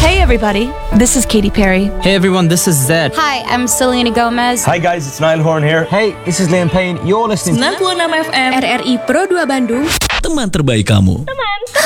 Hey everybody, this is Katy Perry. Hey everyone, this is Zed. Hi, I'm Selena Gomez. Hi guys, it's Niall Horn here. Hey, this is Liam Payne. You're listening to 96 FM RRI Pro 2 Bandung. Teman terbaik kamu. Teman